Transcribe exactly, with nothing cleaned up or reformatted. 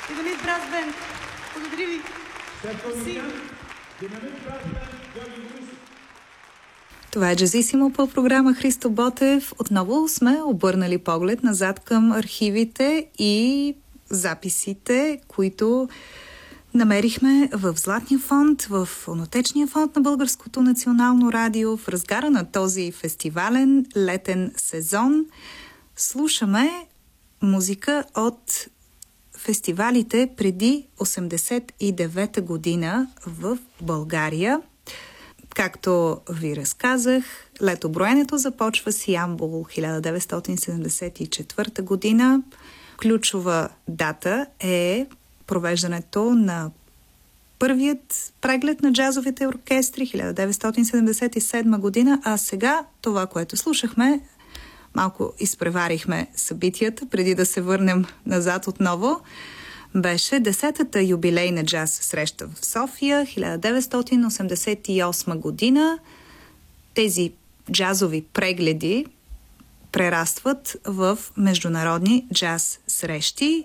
Динамит Брас Бенд. Благодаря ви. Това е Джазисимо по програма Христо Ботев. Отново сме обърнали поглед назад към архивите и записите, които намерихме в Златния фонд, в Фонотечния фонд на Българското национално радио, в разгара на този фестивален летен сезон. Слушаме музика от фестивалите преди осемдесет и девета година в България. Както ви разказах, летоброенето започва с Ямбол хиляда деветстотин седемдесет и четвърта година. Ключова дата е провеждането на първият преглед на джазовите оркестри хиляда деветстотин седемдесет и седма година, а сега това, което слушахме, малко изпреварихме събитията, преди да се върнем назад отново, беше десетата юбилейна джаз среща в София хиляда деветстотин осемдесет и осма година. Тези джазови прегледи прерастват в международни джаз срещи